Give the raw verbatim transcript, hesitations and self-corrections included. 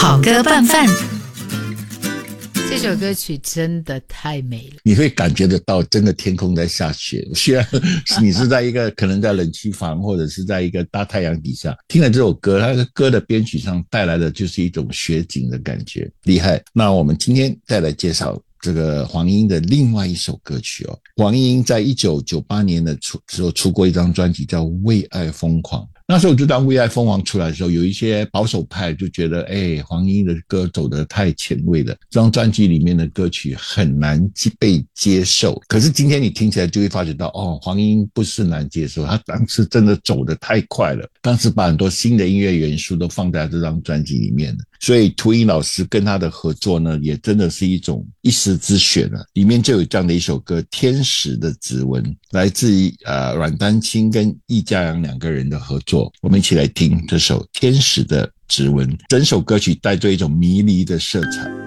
好歌拌饭。这首歌曲真的太美了， 你会感觉得到真的天空在下雪，虽然你是在一个可能在冷气房或者是在一个大太阳底下听了这首歌，它的歌的编曲上带来的就是一种雪景的感觉，厉害。那我们今天再来介绍这个黄英的另外一首歌曲哦。黄英在一九九八年的时候出过一张专辑叫《为爱疯狂》，那时候这张《为爱疯狂》出来的时候，有一些保守派就觉得，哎，黄英的歌走得太前卫了，这张专辑里面的歌曲很难被接受。可是今天你听起来就会发觉到，哦，黄英不是难接受，他当时真的走得太快了，当时把很多新的音乐元素都放在这张专辑里面了。所以涂英老师跟他的合作呢，也真的是一种一时之选了。里面就有这样的一首歌《天使的指纹》，来自于呃阮丹青跟易家扬两个人的合作。我们一起来听这首《天使的指纹》，整首歌曲带着一种迷离的色彩。